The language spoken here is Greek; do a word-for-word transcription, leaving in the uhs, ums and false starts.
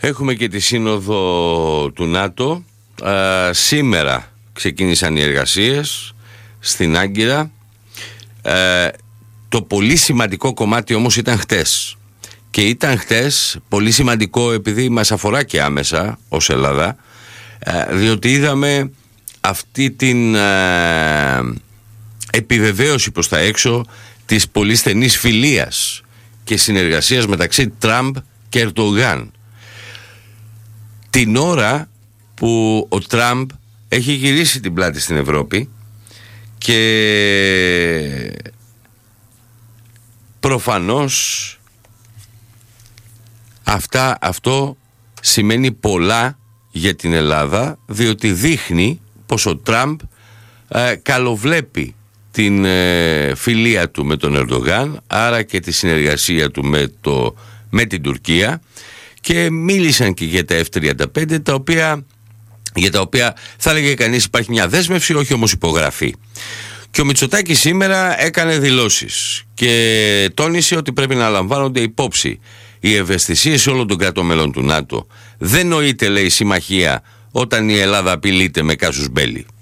Έχουμε και τη σύνοδο του ΝΑΤΟ. ε, Σήμερα ξεκίνησαν οι εργασίες στην Άγκυρα. ε, Το πολύ σημαντικό κομμάτι όμως ήταν χτες. Και ήταν χτες πολύ σημαντικό επειδή μας αφορά και άμεσα ως Ελλάδα, ε, διότι είδαμε αυτή την ε, επιβεβαίωση προς τα έξω της πολύ στενής φιλίας και συνεργασίας μεταξύ Τραμπ και Ερντογάν, την ώρα που ο Τραμπ έχει γυρίσει την πλάτη στην Ευρώπη και προφανώς αυτά, αυτό σημαίνει πολλά για την Ελλάδα, διότι δείχνει πως ο Τραμπ ε, καλοβλέπει την ε, φιλία του με τον Ερντογάν, άρα και τη συνεργασία του με, το, με την Τουρκία, και μίλησαν και για τα εφ τριάντα πέντε, τα οποία, για τα οποία θα έλεγε κανείς υπάρχει μια δέσμευση, όχι όμως υπογραφή. Και ο Μητσοτάκης σήμερα έκανε δηλώσεις και τόνισε ότι πρέπει να λαμβάνονται υπόψη οι ευαισθησίες όλων των κρατών μελών του ΝΑΤΟ. Δεν νοείται, λέει, συμμαχία όταν η Ελλάδα απειλείται με κάσους μπέλι.